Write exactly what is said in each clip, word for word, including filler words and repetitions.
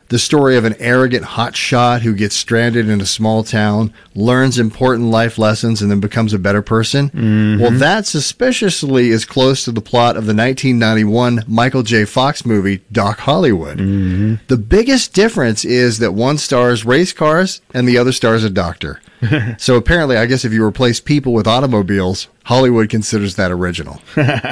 the story of an arrogant hotshot who gets stranded in a small town, learns important life lessons, and then becomes a better person. Mm-hmm. Well, that suspiciously is close to the plot of the nineteen ninety-one Michael J. Fox movie, Doc Hollywood. Mm-hmm. The biggest difference is that one stars race cars and the other stars a doctor. So apparently, I guess if you replace people with automobiles, Hollywood considers that original.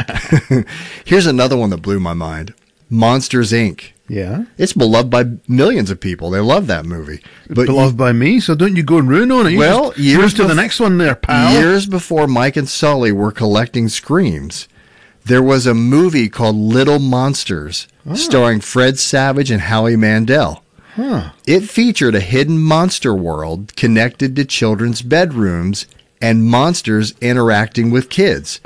Here's another one that blew my mind. Monsters, Incorporated. Yeah. It's beloved by millions of people. They love that movie. But beloved you, by me, so don't you go and ruin on it. You well, years to bef- the next one there, pal. Years before Mike and Sully were collecting screams, there was a movie called Little Monsters, oh. starring Fred Savage and Howie Mandel. Huh. It featured a hidden monster world connected to children's bedrooms and monsters interacting with kids.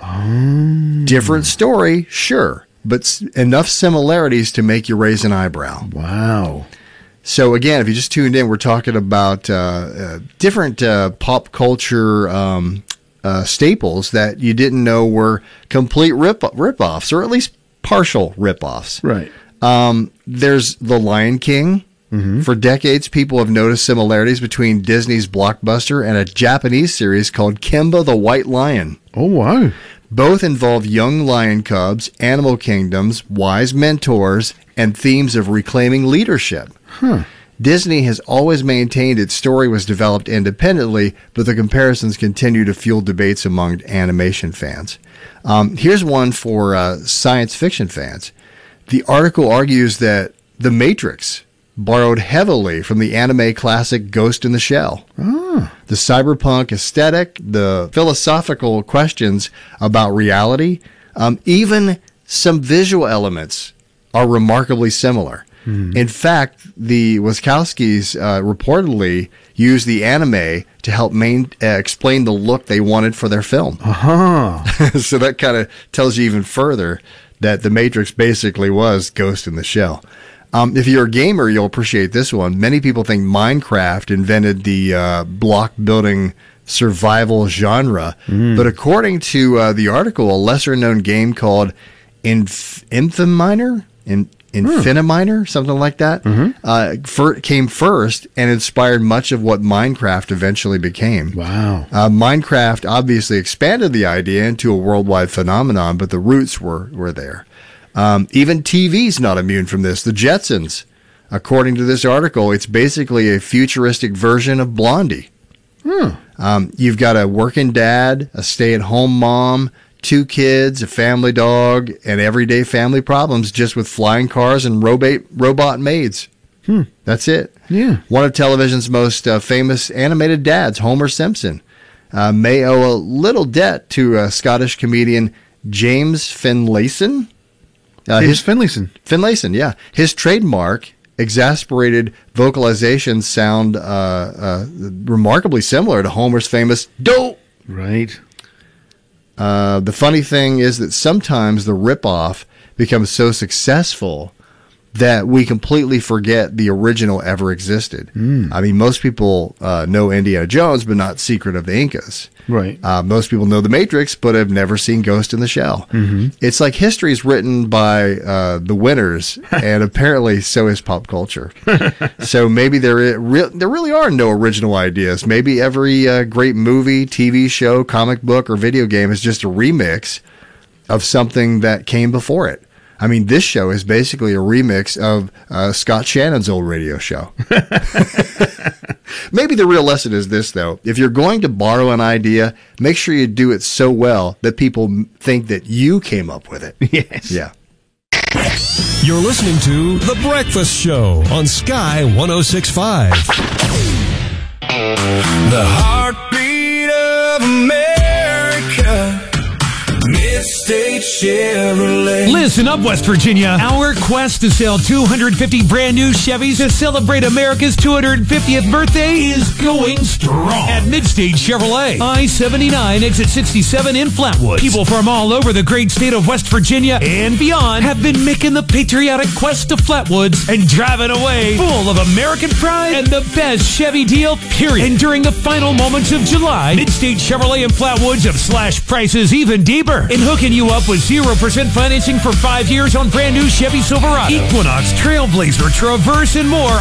Oh. Different story, sure, but enough similarities to make you raise an eyebrow. Wow. So again, if you just tuned in, we're talking about uh, uh, different uh, pop culture um, uh, staples that you didn't know were complete rip rip-offs, or at least partial rip-offs. Right. Um, there's The Lion King. Mm-hmm. For decades, people have noticed similarities between Disney's Blockbuster and a Japanese series called Kimba the White Lion. Oh, wow. Both involve young lion cubs, animal kingdoms, wise mentors, and themes of reclaiming leadership. Huh. Disney has always maintained its story was developed independently, but the comparisons continue to fuel debates among animation fans. Um, here's one for uh, science fiction fans. The article argues that The Matrix borrowed heavily from the anime classic Ghost in the Shell. Ah. The cyberpunk aesthetic, the philosophical questions about reality, um, even some visual elements are remarkably similar. Hmm. In fact, the Wachowskis uh, reportedly used the anime to help main, uh, explain the look they wanted for their film. Uh-huh. So that kind of tells you even further that The Matrix basically was Ghost in the Shell. Um, if you're a gamer, you'll appreciate this one. Many people think Minecraft invented the uh, block building survival genre. Mm. But according to uh, the article, a lesser-known game called Inf- Infaminer, In- Infiniminer, something like that, mm-hmm. uh, for- came first and inspired much of what Minecraft eventually became. Wow. Uh, Minecraft obviously expanded the idea into a worldwide phenomenon, but the roots were, were there. Um, even T V's not immune from this. The Jetsons, according to this article, it's basically a futuristic version of Blondie. Hmm. Um, you've got a working dad, a stay-at-home mom, two kids, a family dog, and everyday family problems just with flying cars and robot, robot maids. Hmm. That's it. Yeah. One of television's most uh, famous animated dads, Homer Simpson, uh, may owe a little debt to uh, Scottish comedian James Finlayson. Uh, his Finlayson. Finlayson, yeah. His trademark, exasperated vocalizations sound uh, uh, remarkably similar to Homer's famous "do." Right. Uh, the funny thing is that sometimes the ripoff becomes so successful that we completely forget the original ever existed. Mm. I mean, most people uh, know Indiana Jones, but not Secret of the Incas. Right. Uh, most people know The Matrix, but have never seen Ghost in the Shell. Mm-hmm. It's like history is written by uh, the winners, and apparently so is pop culture. So maybe there is re- there really are no original ideas. Maybe every uh, great movie, T V show, comic book, or video game is just a remix of something that came before it. I mean, this show is basically a remix of uh, Scott Shannon's old radio show. Maybe the real lesson is this, though. If you're going to borrow an idea, make sure you do it so well that people think that you came up with it. Yes. Yeah. You're listening to The Breakfast Show on Sky one oh six point five. The heartbeat of America. Mid-State Chevrolet. Listen up, West Virginia. Our quest to sell two hundred fifty brand new Chevys to celebrate America's two hundred fiftieth birthday is going strong at Mid-State Chevrolet. I seventy-nine, exit sixty-seven in Flatwoods. People from all over the great state of West Virginia and beyond have been making the patriotic quest to Flatwoods and driving away full of American pride and the best Chevy deal, period. And during the final moments of July, Mid-State Chevrolet and Flatwoods have slashed prices even deeper and hooking you up with zero percent financing for five years on brand new Chevy Silverado, Equinox, Trailblazer, Traverse, and more